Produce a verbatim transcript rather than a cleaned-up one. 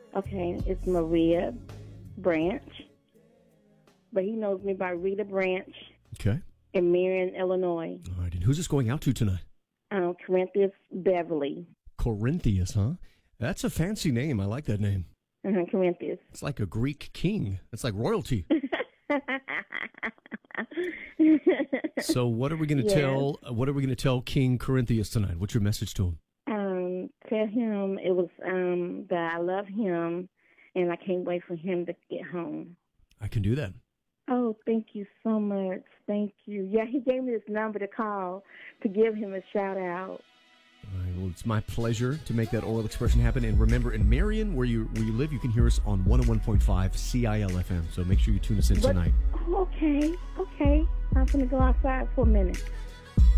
Okay, it's Maria Branch, but he knows me by Rita Branch Okay. in Marion, Illinois. All right. And who's this going out to tonight? Um, Corinthians Beverly. Corinthius, huh? That's a fancy name. I like that name. Uh-huh, Corinthians. It's like a Greek king. It's like royalty. So what are we going to Yes. tell? What are we going to tell King Corinthius tonight? What's your message to him? Um, tell him it was um that I love him, and I can't wait for him to get home. I can do that. Oh, thank you so much. Thank you. Yeah, he gave me this number to call to give him a shout out. All right, well, it's my pleasure to make that oral expression happen. And remember, in Marion, where you where you live, you can hear us on one oh one point five C I L F M. So make sure you tune us in But- tonight. Okay, okay. I'm going to go outside for a minute.